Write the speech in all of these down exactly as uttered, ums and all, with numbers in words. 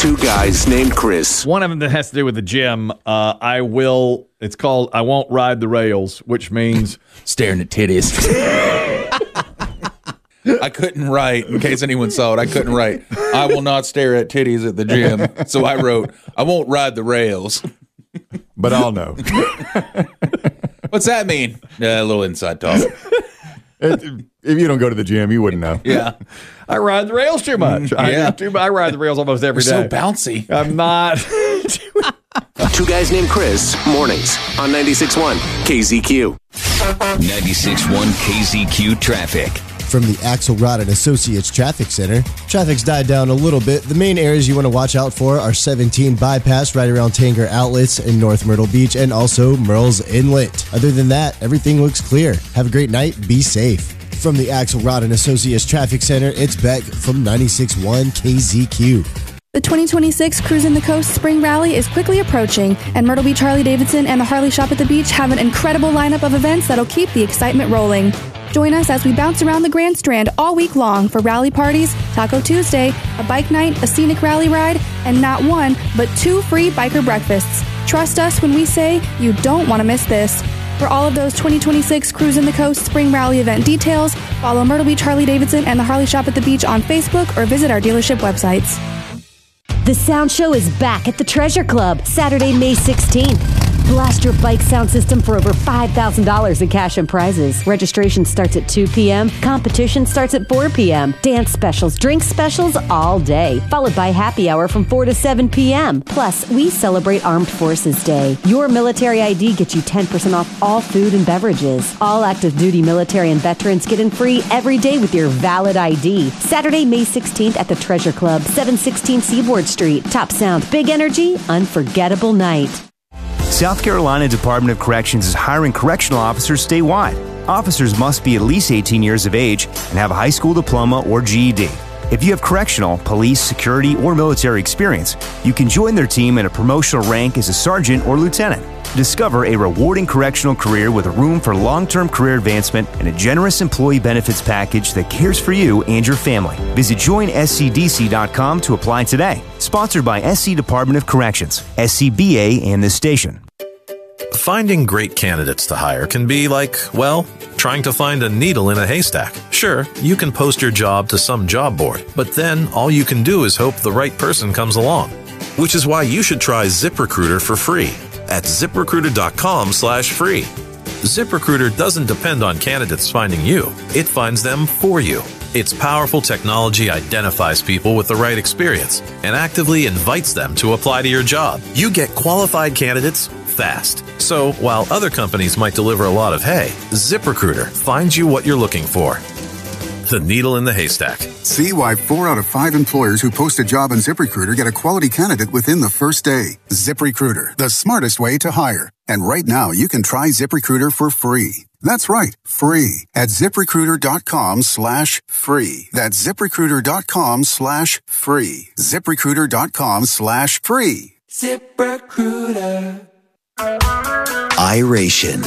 Two guys named Chris. One of them that has to do with the gym. Uh, I will, it's called I Won't Ride the Rails, which means staring at titties. I couldn't write, in case anyone saw it, I couldn't write, I will not stare at titties at the gym. So I wrote, I won't ride the rails. But I'll know. What's that mean? Uh, a little inside talk. It, if you don't go to the gym, you wouldn't know. Yeah. I ride the rails too much. I, Yeah. do too, I ride the rails almost every You're day. so bouncy. I'm not. Two guys named Chris. Mornings on ninety-six point one K Z Q. ninety-six point one K Z Q traffic. From the Axelrod and Associates Traffic Center, traffic's died down a little bit. The main areas you want to watch out for are seventeen Bypass right around Tanger Outlets in North Myrtle Beach and also Merle's Inlet. Other than that, everything looks clear. Have a great night. Be safe. From the Axelrod and Associates Traffic Center, it's Beck from ninety-six point one K Z Q. The twenty twenty-six Cruisin' the Coast Spring Rally is quickly approaching, and Myrtle Beach Harley-Davidson and the Harley Shop at the Beach have an incredible lineup of events that'll keep the excitement rolling. Join us as we bounce around the Grand Strand all week long for rally parties, Taco Tuesday, a bike night, a scenic rally ride, and not one, but two free biker breakfasts. Trust us when we say you don't want to miss this. For all of those twenty twenty-six Cruisin' the Coast Spring Rally event details, follow Myrtle Beach Harley-Davidson and the Harley Shop at the Beach on Facebook or visit our dealership websites. The Sound Show is back at the Treasure Club, Saturday, May sixteenth. Blast your bike sound system for over five thousand dollars in cash and prizes. Registration starts at two p.m. Competition starts at four p.m. Dance specials, drink specials all day, followed by happy hour from four to seven p.m. Plus, we celebrate Armed Forces Day. Your military I D gets you ten percent off all food and beverages. All active duty military and veterans get in free every day with your valid I D. Saturday, May sixteenth at the Treasure Club, seven sixteen Seaboard Street. Top sound, big energy, unforgettable night. South Carolina Department of Corrections is hiring correctional officers statewide. Officers must be at least eighteen years of age and have a high school diploma or G E D. If you have correctional, police, security, or military experience, you can join their team at a promotional rank as a sergeant or lieutenant. Discover a rewarding correctional career with a room for long-term career advancement and a generous employee benefits package that cares for you and your family. Visit join S C D C dot com to apply today. Sponsored by S C Department of Corrections, S C B A, and this station. Finding great candidates to hire can be like, well, trying to find a needle in a haystack. Sure, you can post your job to some job board, but then all you can do is hope the right person comes along. Which is why you should try ZipRecruiter for free at ZipRecruiter.com slash free. ZipRecruiter doesn't depend on candidates finding you. It finds them for you. Its powerful technology identifies people with the right experience and actively invites them to apply to your job. You get qualified candidates fast. So while other companies might deliver a lot of hay, ZipRecruiter finds you what you're looking for. The needle in the haystack. See why four out of five employers who post a job on ZipRecruiter get a quality candidate within the first day. ZipRecruiter, the smartest way to hire. And right now, you can try ZipRecruiter for free. That's right, free at ZipRecruiter.com slash free. That's ZipRecruiter.com slash free. ZipRecruiter.com slash free. ZipRecruiter. Iration,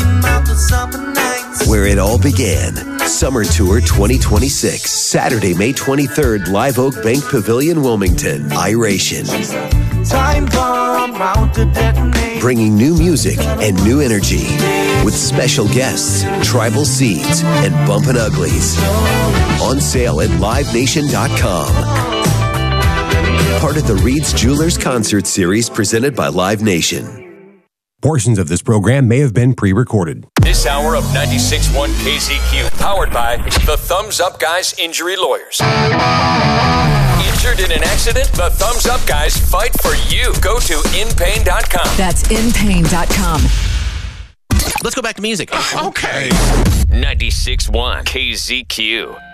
where it all began. Summer Tour twenty twenty-six, Saturday, May twenty-third, Live Oak Bank Pavilion, Wilmington. Iration, Time bomb out to detonate. Bringing new music and new energy with special guests, Tribal Seeds, and Bumpin' Uglies. On sale at live nation dot com. Part of the Reed's Jewelers Concert Series presented by Live Nation. Portions of this program may have been pre-recorded. This hour of ninety-six point one K Z Q, powered by the Thumbs Up Guys Injury Lawyers. Injured in an accident? The Thumbs Up Guys fight for you. Go to in pain dot com. That's in pain dot com. Let's go back to music. Okay. ninety-six point one K Z Q.